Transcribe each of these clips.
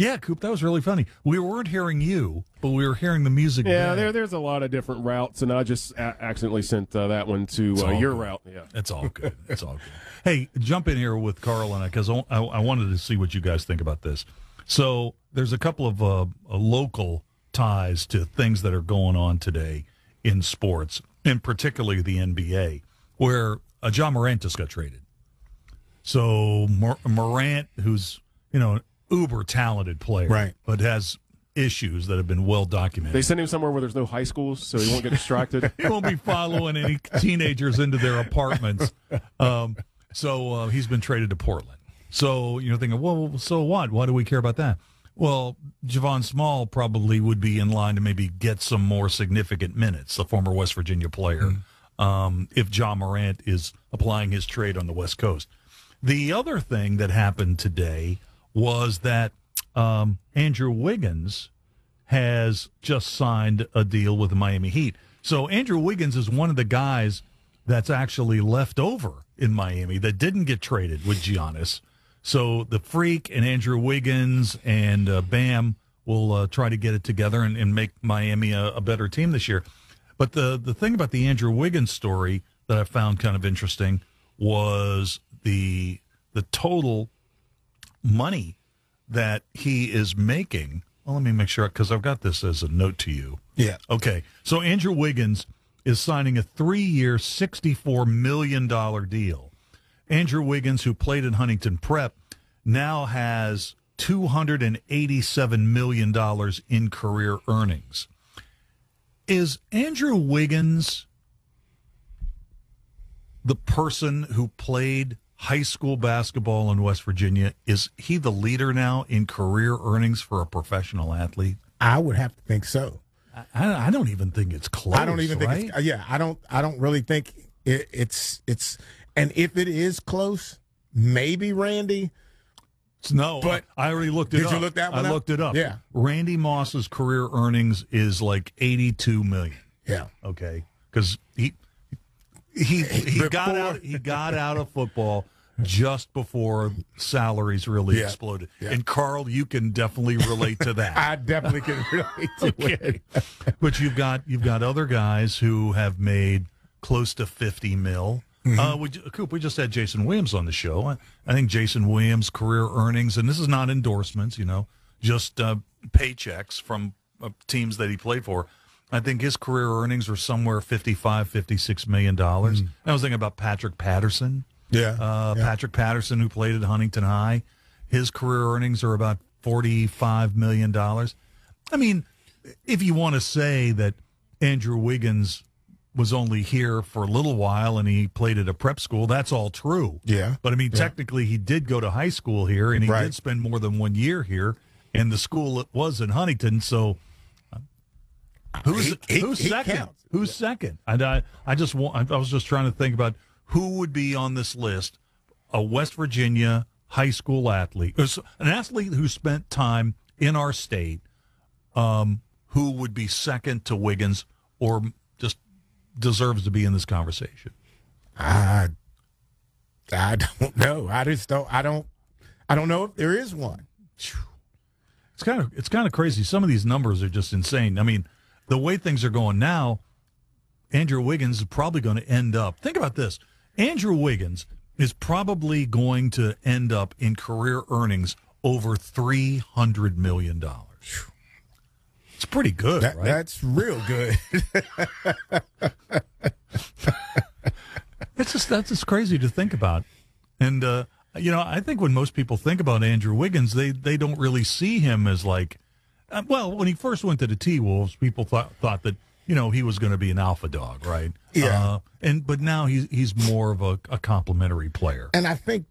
Yeah, Coop, that was really funny. We weren't hearing you, but we were hearing the music. Yeah, there's a lot of different routes, and I just accidentally sent that one to your route. Yeah, it's all good. It's all good. Hey, jump in here with Carl and I, because I wanted to see what you guys think about this. So there's a couple of local ties to things that are going on today in sports, and particularly the NBA, where John Morant just got traded. So Morant, who's, uber talented player, right, but has issues that have been well documented. They send him somewhere where there's no high schools, so he won't get distracted. He won't be following any teenagers into their apartments. So he's been traded to Portland. So you're thinking, well, so what? Why do we care about that? Well, Javon Small probably would be in line to maybe get some more significant minutes, the former West Virginia player, if John Morant is applying his trade on the West Coast. The other thing that happened today was that Andrew Wiggins has just signed a deal with the Miami Heat. So Andrew Wiggins is one of the guys that's actually left over in Miami that didn't get traded with Giannis. So the Freak and Andrew Wiggins and Bam will try to get it together and make Miami a better team this year. But the thing about the Andrew Wiggins story that I found kind of interesting was the total money that he is making. Well, let me make sure, because I've got this as a note to you. Yeah. Okay. So Andrew Wiggins is signing a 3-year, $64 million deal. Andrew Wiggins, who played at Huntington Prep, now has $287 million in career earnings. Is Andrew Wiggins the person who played high school basketball in West Virginia? Is he the leader now in career earnings for a professional athlete? I would have to think so. I don't even think it's close. I don't even think it's, I don't really think it's and if it is close, maybe Randy. No, but I already looked it up. Did you look that one up? I looked it up. Yeah. Randy Moss's career earnings is like $82 million. Yeah. Okay. Because he got out of football just before salaries really exploded. Yeah. And Carl, you can definitely relate to that. I definitely can relate to it. But you've got other guys who have made close to $50 million. Coop, we just had Jason Williams on the show. I think Jason Williams' career earnings, and this is not endorsements, just paychecks from teams that he played for. I think his career earnings were somewhere $55-56 million. I was thinking about Patrick Patterson. Patrick Patterson, who played at Huntington High, his career earnings are about $45 million. I mean, if you want to say that Andrew Wiggins was only here for a little while and he played at a prep school, that's all true. Yeah. But, I mean, technically he did go to high school here, and he did spend more than 1 year here, and the school was in Huntington, so who's second? Counts. Who's second? And I was just trying to think about who would be on this list, a West Virginia high school athlete, an athlete who spent time in our state, who would be second to Wiggins or just deserves to be in this conversation. I don't know. I don't know if there is one. It's kind of crazy. Some of these numbers are just insane. I mean, the way things are going now, Andrew Wiggins is probably going to end up. Think about this. Andrew Wiggins is probably going to end up in career earnings over $300 million. It's pretty good, right? That's real good. That's just crazy to think about. And, I think when most people think about Andrew Wiggins, they don't really see him as like, when he first went to the T-Wolves, people thought that, he was going to be an alpha dog, right? Yeah. But now he's more of a complimentary player. And I think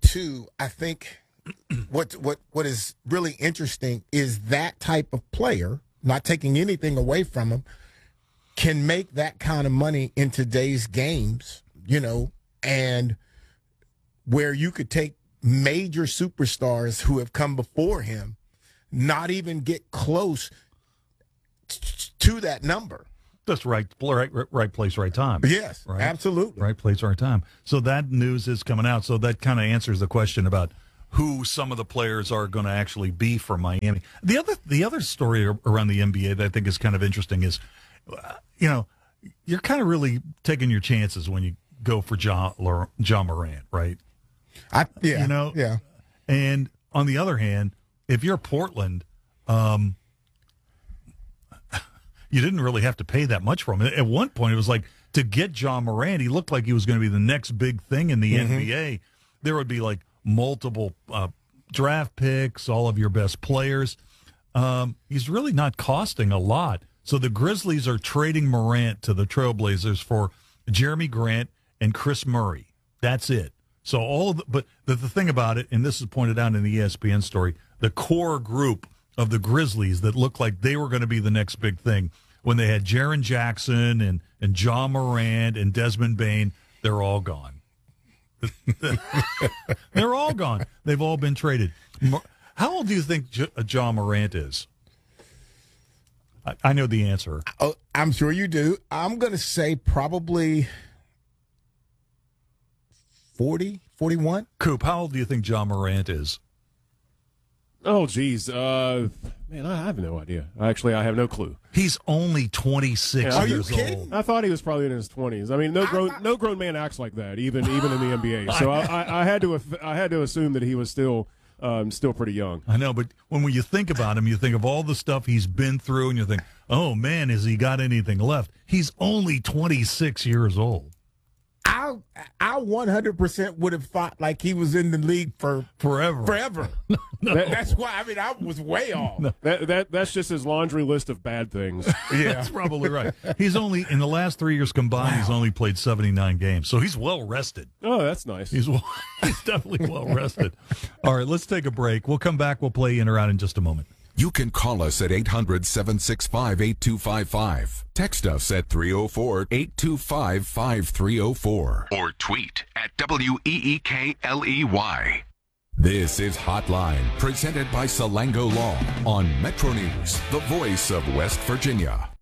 what is really interesting is that type of player, not taking anything away from him, can make that kind of money in today's games, and where you could take major superstars who have come before him, not even get close to that number. That's right place, right time. Yes, right? Absolutely. Right place, right time. So that news is coming out. So that kind of answers the question about who some of the players are going to actually be for Miami. The other story around the NBA that I think is kind of interesting is, you're kind of really taking your chances when you go for John Morant, right? Yeah. And on the other hand, if you're Portland, you didn't really have to pay that much for him. At one point, it was like, to get John Morant, he looked like he was going to be the next big thing in the NBA. There would be like multiple draft picks, all of your best players. He's really not costing a lot. So the Grizzlies are trading Morant to the Trailblazers for Jeremy Grant and Chris Murray. That's it. So but the thing about it, and this is pointed out in the ESPN story, the core group of the Grizzlies that looked like they were going to be the next big thing, when they had Jaren Jackson and John Morant and Desmond Bane, they're all gone. They're all gone. They've all been traded. How old do you think John Morant is? I know the answer. Oh, I'm sure you do. I'm going to say probably 40, 41. Coop, how old do you think John Morant is? Oh, geez. Man, I have no idea. Actually, I have no clue. He's only 26 years old. I thought he was probably in his 20s. I mean, no grown man acts like that, even in the NBA. So I had to assume that he was still pretty young. I know, but when you think about him, you think of all the stuff he's been through, and you think, oh, man, has he got anything left? He's only 26 years old. I 100% would have thought like he was in the league for forever. No. That's why. I mean, I was way off. No. That's just his laundry list of bad things. Yeah, that's probably right. He's only in the last 3 years combined. Wow. He's only played 79 games, so he's well rested. Oh, that's nice. He's definitely well rested. All right, let's take a break. We'll come back. We'll play in or out in just a moment. You can call us at 800-765-8255. Text us at 304-825-5304. Or tweet at WEEKLEY. This is Hotline, presented by Salango Law on Metro News, the voice of West Virginia.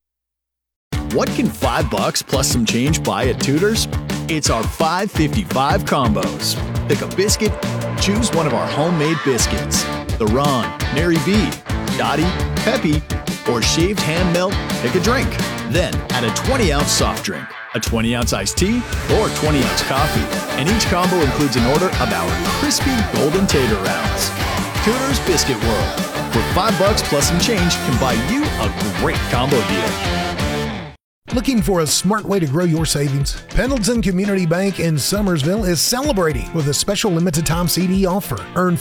What can $5 plus some change buy at Tudor's? It's our $5.55 combos. Pick a biscuit, choose one of our homemade biscuits. The Ron, Mary B, Dottie, Peppy, or shaved ham melt, pick a drink. Then add a 20-ounce soft drink, a 20-ounce iced tea, or 20-ounce coffee. And each combo includes an order of our crispy golden tater rounds. Tudor's Biscuit World, where $5 plus some change can buy you a great combo deal. Looking for a smart way to grow your savings? Pendleton Community Bank in Summersville is celebrating with a special limited-time CD offer. Earn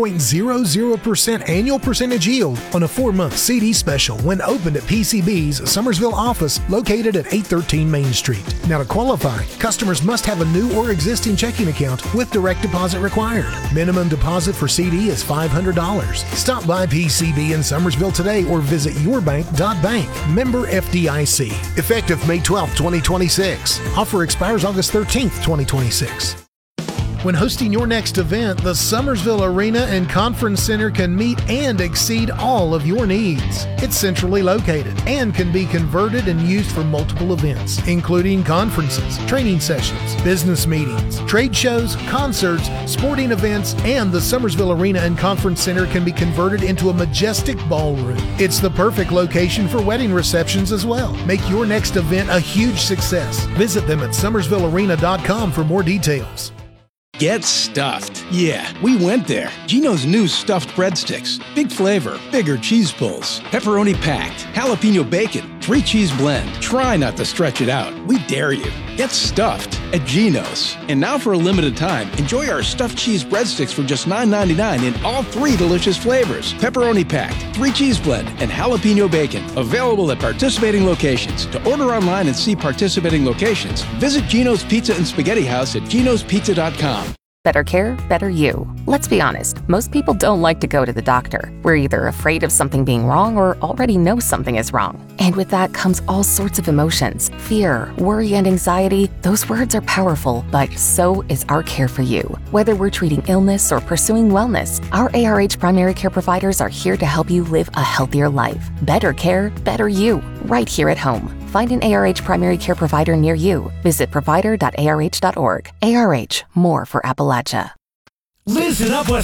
4.00% annual percentage yield on a 4-month CD special when opened at PCB's Summersville office located at 813 Main Street. Now, to qualify, customers must have a new or existing checking account with direct deposit required. Minimum deposit for CD is $500. Stop by PCB in Summersville today or visit yourbank.bank. Member FDIC. Effective May 12, 2026. Offer expires August 13th, 2026. When hosting your next event, the Summersville Arena and Conference Center can meet and exceed all of your needs. It's centrally located and can be converted and used for multiple events, including conferences, training sessions, business meetings, trade shows, concerts, sporting events, and the Summersville Arena and Conference Center can be converted into a majestic ballroom. It's the perfect location for wedding receptions as well. Make your next event a huge success. Visit them at summersvillearena.com for more details. Get stuffed. Yeah, we went there. Gino's new stuffed breadsticks. Big flavor, bigger cheese pulls, pepperoni packed, jalapeno bacon, 3 cheese blend. Try not to stretch it out. We dare you. Get stuffed at Gino's. And now for a limited time, enjoy our stuffed cheese breadsticks for just $9.99 in all 3 delicious flavors. Pepperoni packed, 3 cheese blend, and jalapeno bacon. Available at participating locations. To order online and see participating locations, visit Gino's Pizza and Spaghetti House at ginospizza.com. Better care, better you. Let's be honest, most people don't like to go to the doctor. We're either afraid of something being wrong or already know something is wrong. And with that comes all sorts of emotions. Fear, worry, and anxiety. Those words are powerful, but so is our care for you. Whether we're treating illness or pursuing wellness, our ARH primary care providers are here to help you live a healthier life. Better care, better you. Right here at home. Find an ARH primary care provider near you. Visit provider.arh.org. ARH, more for Appalachia. Listen up,